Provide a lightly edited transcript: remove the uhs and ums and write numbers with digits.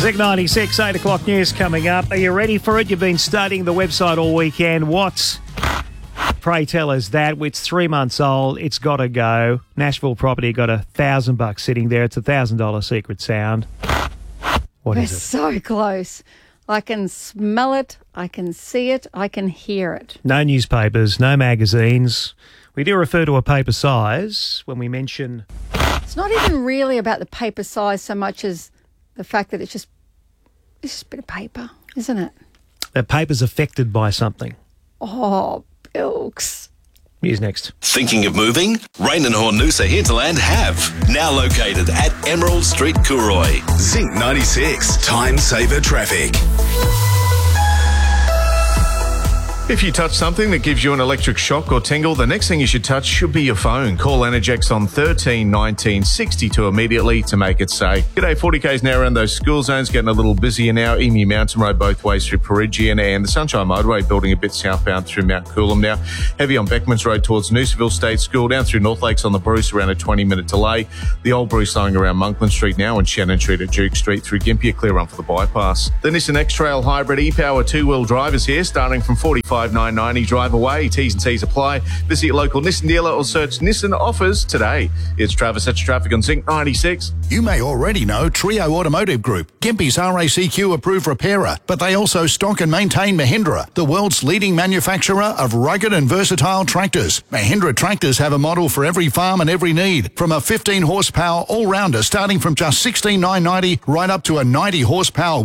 Zig 96, 8 o'clock news coming up. Are you ready for it? You've been studying the website all weekend. What? Pray tell us that. It's 3 months old. It's got to go. Nashville Property got $1,000 sitting there. It's $1,000 secret sound. What We're is it? so close. I can smell it. I can see it. I can hear it. No newspapers, no magazines. We do refer to a paper size when we mention... It's not even really about the paper size so much as the fact that it's just a bit of paper, isn't it? that paper's affected by something. Oh, Bilks. Here's next. Thinking of moving? Rain and Hornusa Hinterland have. Now located at Emerald Street, Cooroy. Zinc 96. Time saver traffic. If you touch something that gives you an electric shock or tingle, the next thing you should touch should be your phone. Call Energex on 13 19 62 immediately to make it safe. G'day, 40Ks now around those school zones, getting a little busier now. Emu Mountain Road both ways through Peregian, and the Sunshine Motorway building a bit southbound through Mount Coolum now. Heavy on Beckmans Road towards Noosaville State School, down through North Lakes on the Bruce, around a 20-minute delay. The old Bruce slowing around Monkland Street now, and Shannon Street at Duke Street through Gympie, a clear run for the bypass. The Nissan X-Trail Hybrid e-Power two-wheel drive is here, starting from $45,990. Drive away. T's and C's apply. Visit your local Nissan dealer or search Nissan offers today. It's Travis. That's traffic on Zinc 96. You may already know Trio Automotive Group, Gympie's RACQ approved repairer, but they also stock and maintain Mahindra, the world's leading manufacturer of rugged and versatile tractors. Mahindra tractors have a model for every farm and every need, from a 15 horsepower all-rounder starting from just $16,990 right up to a 90 horsepower